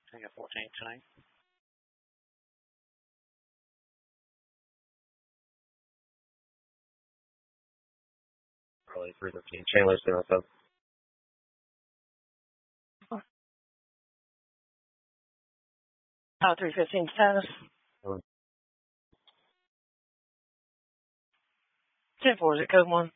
I got 14 tonight. Probably 315. Chandler's doing so. Oh, 315 status. 10-4, is it code 1?